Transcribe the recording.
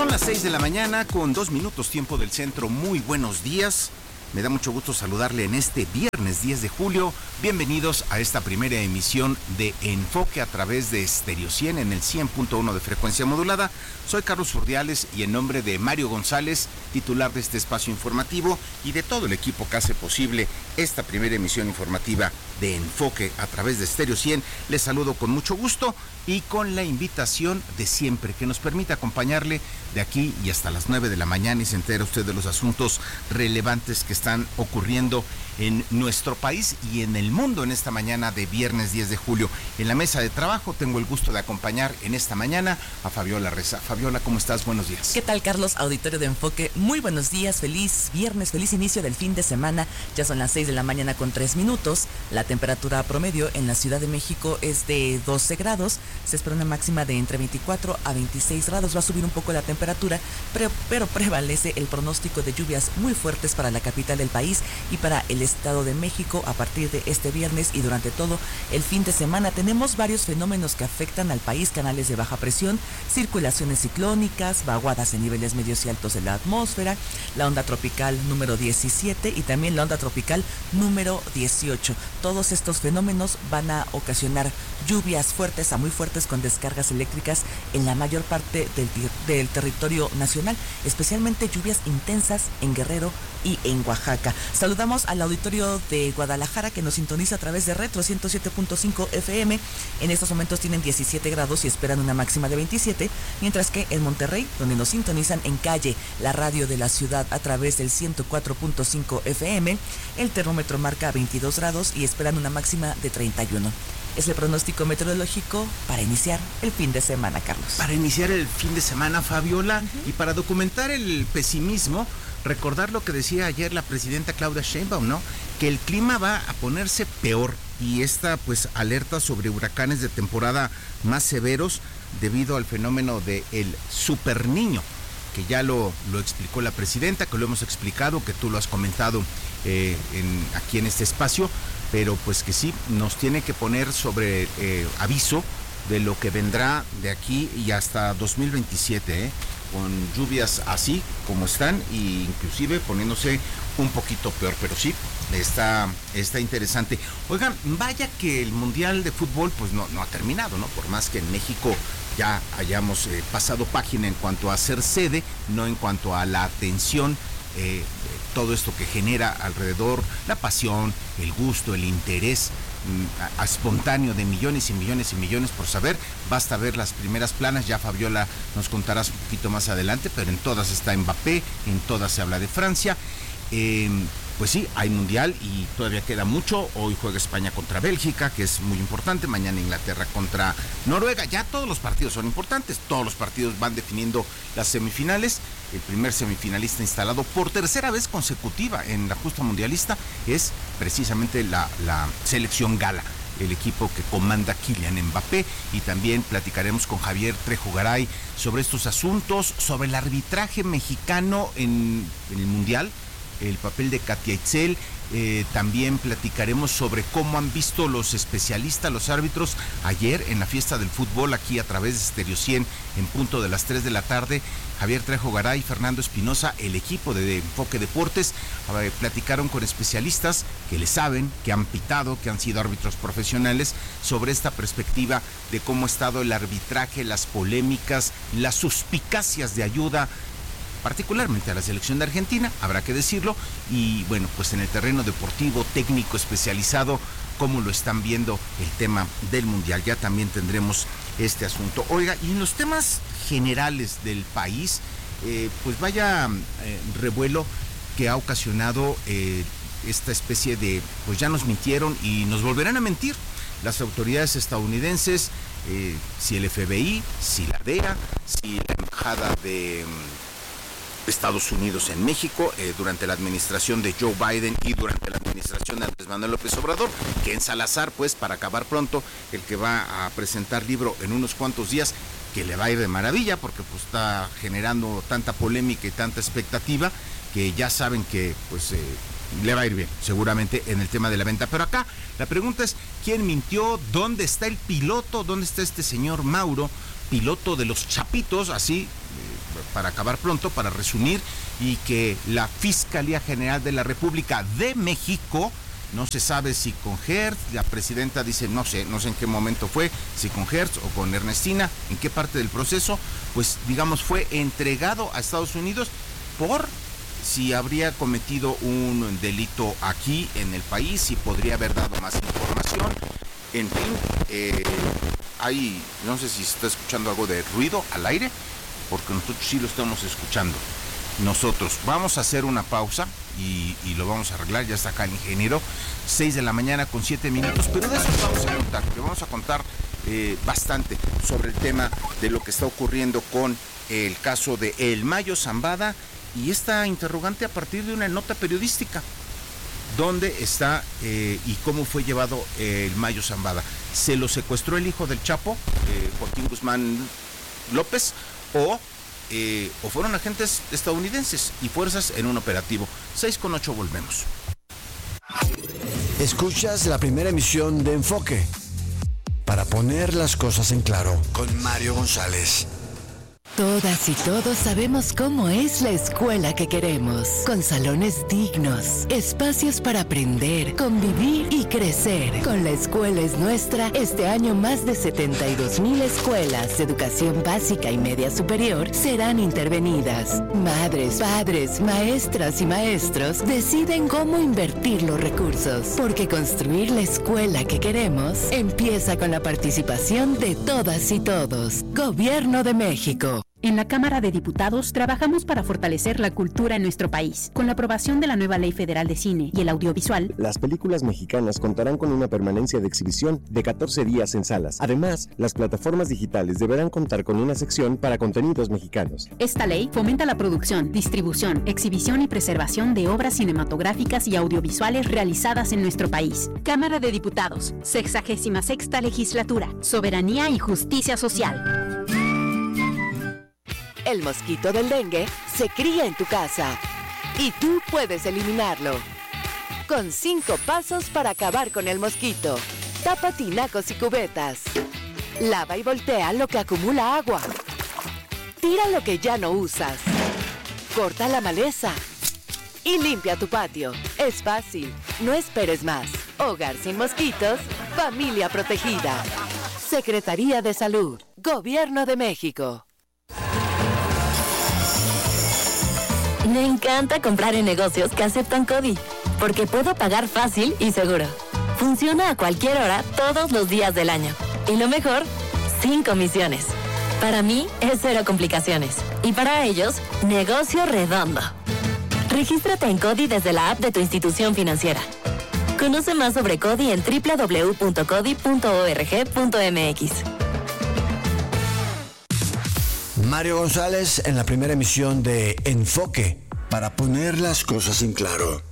las 6 de la mañana con 2 minutos tiempo del centro. Muy buenos días. Me da mucho gusto saludarle en este viernes 10 de julio. Bienvenidos a esta primera emisión de Enfoque a través de Stereo 100 en el 100.1 de frecuencia modulada. Soy Carlos Urdiales y en nombre de Mario González, titular de este espacio informativo y de todo el equipo que hace posible esta primera emisión informativa de Enfoque a través de Stereo 100, les saludo con mucho gusto y con la invitación de siempre que nos permita acompañarle de aquí y hasta las 9 de la mañana y se entera usted de los asuntos relevantes que están ocurriendo en nuestro país y en el mundo en esta mañana de viernes 10 de julio. En la mesa de trabajo tengo el gusto de acompañar en esta mañana a Fabiola Reza. Fabiola, ¿cómo estás? Buenos días. ¿Qué tal, Carlos? Auditorio de Enfoque, muy buenos días, feliz viernes, feliz inicio del fin de semana. Ya son las 6 de la mañana con 3 minutos. La temperatura promedio en la Ciudad de México es de 12 grados. Se espera una máxima de entre 24 a 26 grados. Va a subir un poco la temperatura, pero prevalece el pronóstico de lluvias muy fuertes para la capital del país y para el Estado de México a partir de este viernes y durante todo el fin de semana. Tenemos varios fenómenos que afectan al país: canales de baja presión, circulaciones ciclónicas, vaguadas en niveles medios y altos de la atmósfera, la onda tropical número 17 y también la onda tropical número 18. Todos estos fenómenos van a ocasionar lluvias fuertes a muy fuertes con descargas eléctricas en la mayor parte del territorio nacional, especialmente lluvias intensas en Guerrero y en Oaxaca. Saludamos al auditorio de Guadalajara que nos sintoniza a través de Retro 107.5 FM. En estos momentos tienen 17 grados y esperan una máxima de 27, mientras que en Monterrey, donde nos sintonizan en Calle, la radio de la ciudad a través del 104.5 FM, el termómetro marca 22 grados y esperan una máxima de 31. Es el pronóstico meteorológico para iniciar el fin de semana, Carlos. Para iniciar el fin de semana, Fabiola, y para documentar el pesimismo, recordar lo que decía ayer la presidenta Claudia Sheinbaum, ¿no? Que el clima va a ponerse peor y esta pues alerta sobre huracanes de temporada más severos debido al fenómeno de el Super Niño, que ya lo explicó la presidenta, que lo hemos explicado, que tú lo has comentado aquí en este espacio, pero pues que sí, nos tiene que poner sobre aviso de lo que vendrá de aquí y hasta 2027, con lluvias así como están e inclusive poniéndose un poquito peor, pero sí, está interesante. Oigan, vaya que el Mundial de Fútbol pues no ha terminado, ¿no? Por más que en México ya hayamos pasado página en cuanto a ser sede, no en cuanto a la atención, todo esto que genera alrededor, la pasión, el gusto, el interés espontáneo de millones y millones y millones por saber. Basta ver las primeras planas, ya Fabiola nos contarás un poquito más adelante, pero en todas está Mbappé, en todas se habla de Francia. Pues sí, hay mundial y todavía queda mucho. Hoy juega España contra Bélgica, que es muy importante. Mañana Inglaterra contra Noruega. Ya todos los partidos son importantes. Todos los partidos van definiendo las semifinales. El primer semifinalista instalado por tercera vez consecutiva en la justa mundialista es precisamente la selección gala, el equipo que comanda Kylian Mbappé, y también platicaremos con Javier Trejo Garay sobre estos asuntos, sobre el arbitraje mexicano en el mundial, el papel de Katia Itzel. También platicaremos sobre cómo han visto los especialistas, los árbitros, ayer en la fiesta del fútbol aquí a través de Stereo 100 en punto de las 3 de la tarde. Javier Trejo Garay, Fernando Espinosa, el equipo de Enfoque Deportes, platicaron con especialistas que le saben, que han pitado, que han sido árbitros profesionales, sobre esta perspectiva de cómo ha estado el arbitraje, las polémicas, las suspicacias de ayuda, particularmente a la selección de Argentina, habrá que decirlo, y bueno, pues en el terreno deportivo, técnico, especializado, cómo lo están viendo el tema del Mundial. Ya también tendremos este asunto. Oiga, y en los temas generales del país, pues vaya revuelo que ha ocasionado esta especie de, pues ya nos mintieron y nos volverán a mentir las autoridades estadounidenses, si el FBI, si la DEA, si la Embajada de Estados Unidos en México, durante la administración de Joe Biden y durante la administración de Andrés Manuel López Obrador, que en Salazar, pues para acabar pronto, el que va a presentar libro en unos cuantos días, que le va a ir de maravilla porque pues está generando tanta polémica y tanta expectativa que ya saben que pues le va a ir bien seguramente en el tema de la venta. Pero acá la pregunta es, ¿quién mintió? ¿Dónde está el piloto? ¿Dónde está este señor Mauro, piloto de los Chapitos, así para acabar pronto, para resumir, y que la Fiscalía General de la República de México, no se sabe si con Hertz, la presidenta dice no sé en qué momento fue, si con Hertz o con Ernestina, en qué parte del proceso, pues digamos fue entregado a Estados Unidos por si habría cometido un delito aquí en el país, si podría haber dado más información. En fin, no sé si se está escuchando algo de ruido al aire, porque nosotros sí lo estamos escuchando. Nosotros vamos a hacer una pausa y lo vamos a arreglar. Ya está acá el ingeniero. 6 de la mañana con 7 minutos, pero de eso vamos a contar, porque vamos a contar bastante sobre el tema de lo que está ocurriendo con el caso de El Mayo Zambada y esta interrogante a partir de una nota periodística. ¿Dónde está y cómo fue llevado El Mayo Zambada? ¿Se lo secuestró el hijo del Chapo, Joaquín Guzmán López, o fueron agentes estadounidenses y fuerzas en un operativo? 6:08, volvemos. Escuchas la primera emisión de Enfoque, para poner las cosas en claro, con Mario González. Todas y todos sabemos cómo es la escuela que queremos, con salones dignos, espacios para aprender, convivir y crecer. Con La Escuela es Nuestra, este año más de 72,000 escuelas de educación básica y media superior serán intervenidas. Madres, padres, maestras y maestros deciden cómo invertir los recursos, porque construir la escuela que queremos empieza con la participación de todas y todos. Gobierno de México. En la Cámara de Diputados trabajamos para fortalecer la cultura en nuestro país. Con la aprobación de la nueva Ley Federal de Cine y el Audiovisual, las películas mexicanas contarán con una permanencia de exhibición de 14 días en salas. Además, las plataformas digitales deberán contar con una sección para contenidos mexicanos. Esta ley fomenta la producción, distribución, exhibición y preservación de obras cinematográficas y audiovisuales realizadas en nuestro país. Cámara de Diputados, 66ª Legislatura, Soberanía y Justicia Social. El mosquito del dengue se cría en tu casa y tú puedes eliminarlo. Con 5 pasos para acabar con el mosquito. Tapa tinacos y cubetas. Lava y voltea lo que acumula agua. Tira lo que ya no usas. Corta la maleza. Y limpia tu patio. Es fácil. No esperes más. Hogar sin mosquitos. Familia protegida. Secretaría de Salud. Gobierno de México. Me encanta comprar en negocios que aceptan CODI, porque puedo pagar fácil y seguro. Funciona a cualquier hora, todos los días del año. Y lo mejor, sin comisiones. Para mí es 0 complicaciones. Y para ellos, negocio redondo. Regístrate en CODI desde la app de tu institución financiera. Conoce más sobre CODI en www.codi.org.mx. Mario González en la primera emisión de Enfoque, para poner las cosas en claro.